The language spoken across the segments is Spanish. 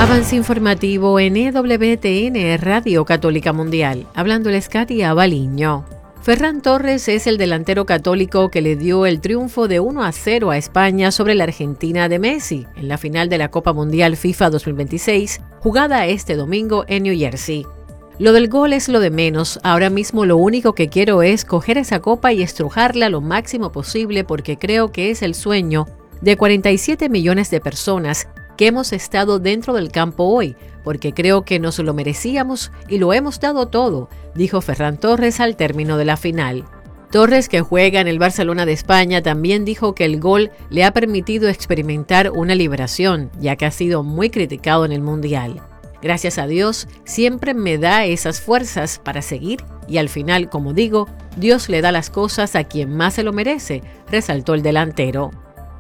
Avance informativo en EWTN Radio Católica Mundial. Hablándoles Katia Baliño. Ferran Torres es el delantero católico que le dio el triunfo de 1-0 a España sobre la Argentina de Messi en la final de la Copa Mundial FIFA 2026, jugada este domingo en New Jersey. Lo del gol es lo de menos. Ahora mismo lo único que quiero es coger esa copa y estrujarla lo máximo posible porque creo que es el sueño de 47 millones de personas que hemos estado dentro del campo hoy, porque creo que nos lo merecíamos y lo hemos dado todo, dijo Ferran Torres al término de la final. Torres, que juega en el Barcelona de España, también dijo que el gol le ha permitido experimentar una liberación, ya que ha sido muy criticado en el Mundial. Gracias a Dios, siempre me da esas fuerzas para seguir y al final, como digo, Dios le da las cosas a quien más se lo merece, resaltó el delantero.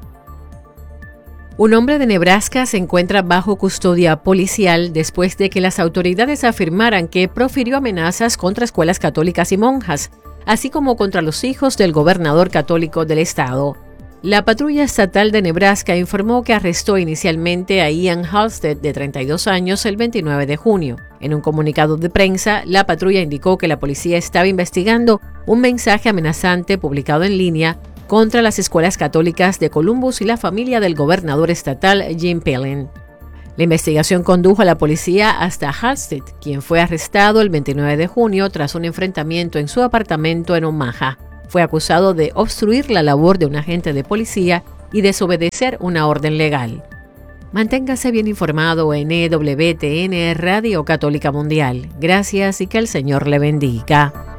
Un hombre de Nebraska se encuentra bajo custodia policial después de que las autoridades afirmaran que profirió amenazas contra escuelas católicas y monjas, así como contra los hijos del gobernador católico del estado. La patrulla estatal de Nebraska informó que arrestó inicialmente a Ian Halstead, de 32 años, el 29 de junio. En un comunicado de prensa, la patrulla indicó que la policía estaba investigando un mensaje amenazante publicado en línea contra las escuelas católicas de Columbus y la familia del gobernador estatal Jim Pillen. La investigación condujo a la policía hasta Halstead, quien fue arrestado el 29 de junio tras un enfrentamiento en su apartamento en Omaha. Fue acusado de obstruir la labor de un agente de policía y desobedecer una orden legal. Manténgase bien informado en EWTN Radio Católica Mundial. Gracias y que el Señor le bendiga.